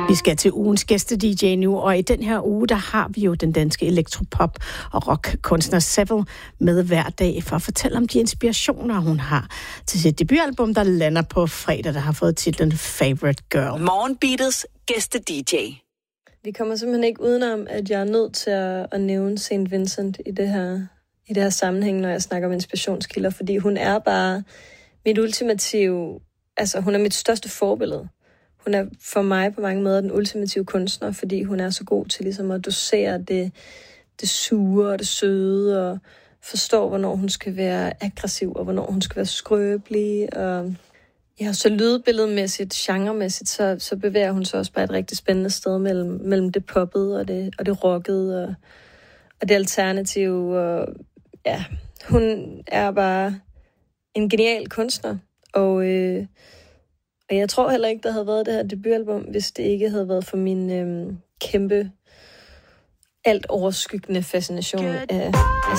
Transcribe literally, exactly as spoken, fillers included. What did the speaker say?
Vi skal til ugens gæste-D J nu, og i den her uge, der har vi jo den danske elektropop- og rockkunstner Seville med hver dag for at fortælle om de inspirationer, hun har til sit debutalbum, der lander på fredag, der har fået titlen Favorite Girl. Morgenbeatets gæste-D J. Vi kommer simpelthen ikke udenom, at jeg er nødt til at, at nævne Saint Vincent i det her, i det her sammenhæng, når jeg snakker om inspirationskilder, fordi hun er bare mit ultimative, altså hun er mit største forbillede. Hun er for mig på mange måder den ultimative kunstner, fordi hun er så god til ligesom at dosere det, det sure og det søde, og forstår, hvornår hun skal være aggressiv, og hvornår hun skal være skrøbelig. Og ja, så lydbilledmæssigt, genremæssigt, så, så bevæger hun sig også bare et rigtig spændende sted mellem, mellem det poppede og det, og det rockede og, og det alternative. Og ja, hun er bare en genial kunstner, og øh, Og jeg tror heller ikke, der havde været det her debutalbum, hvis det ikke havde været for min øhm, kæmpe, alt overskyggende fascination af, af